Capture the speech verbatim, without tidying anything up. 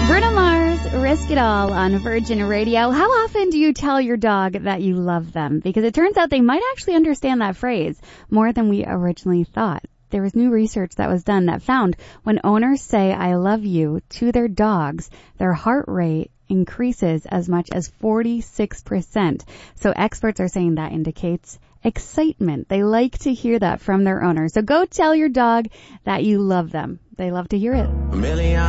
Bruno Mars, Risk It All on Virgin Radio. How often do you tell your dog that you love them? Because it turns out they might actually understand that phrase more than we originally thought. There was new research that was done that found when owners say I love you to their dogs, their heart rate increases as much as forty-six percent. So experts are saying that indicates excitement. They like to hear that from their owner. So go tell your dog that you love them. They love to hear it.